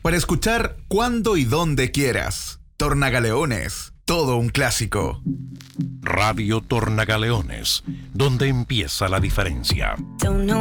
para escuchar cuando y donde quieras. Tornagaleones, todo un clásico. Radio Tornagaleones, donde empieza la diferencia.